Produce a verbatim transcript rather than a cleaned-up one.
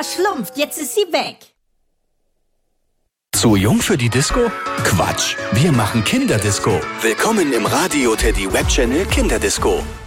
verschlumpft, jetzt ist sie weg. Zu jung für die Disco? Quatsch, wir machen Kinderdisco. Willkommen im Radio Teddy Webchannel Kinderdisco.